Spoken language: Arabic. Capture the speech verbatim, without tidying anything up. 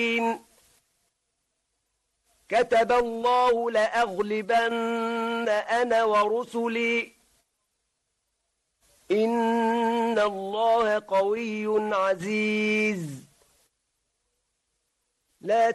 كتب الله لأغلبن أنا ورسلي إن الله قوي عزيز لا